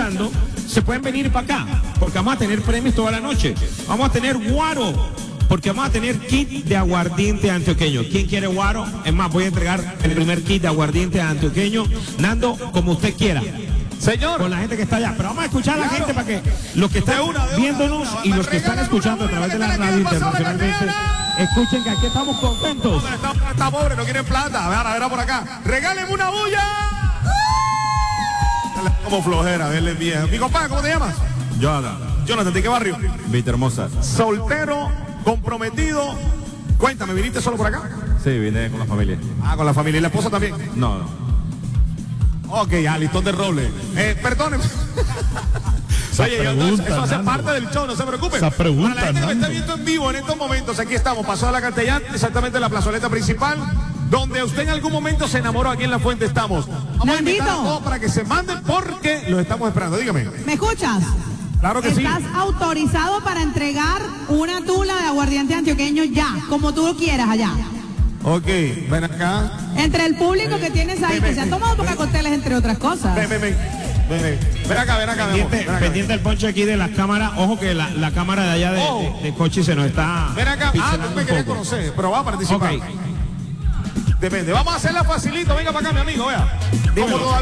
escuchando, se pueden venir para acá, porque vamos a tener premios toda la noche. Vamos a tener guaro, porque vamos a tener kit de aguardiente antioqueño. ¿Quién quiere guaro? Es más, voy a entregar el primer kit de aguardiente antioqueño. Nando, como usted quiera. Señor. Con la gente que está allá. Pero vamos a escuchar a la gente para que los que están viéndonos y los que están escuchando a través de la radio internacionalmente escuchen que aquí estamos contentos. Está pobre, no quieren plata. A ver por acá. Regáleme una bulla. Como flojera, verle bien. Mi compadre, ¿cómo te llamas? Jonathan, ¿de qué barrio? Vita Hermosa. Soltero, comprometido. Cuéntame, ¿viniste solo por acá? Sí, vine con la familia. Ah, con la familia. ¿Y la esposa también? No. Ok, listón de roble. Perdóneme. Oye, eso hace parte del show, no se preocupe. Esa pregunta, para la gente que me está Nando. viendo en vivo en estos momentos, aquí estamos, pasó a la Castellán, exactamente en la plazoleta principal, donde usted en algún momento se enamoró. Aquí en La Fuente estamos. Vamos a invitar a todos para que se manden porque los estamos esperando. Dígame. ¿Me escuchas? Claro que sí. Estás autorizado para entregar una tula de aguardiente antioqueño ya, como tú lo quieras allá. Ok, ven acá. Entre el público que tienes ahí, que se han tomado Coca-Coteles, entre otras cosas. Ven acá, mi amor. Ven acá. Pendiente el ponche aquí de las cámaras. Ojo que la cámara de allá de Cochi se nos está Ven acá. pixelando Tú me un querías poco. conocer, pero va a participar. Ok. Depende. Vamos a hacerla facilito. Venga para acá, mi amigo, vea. Como todavía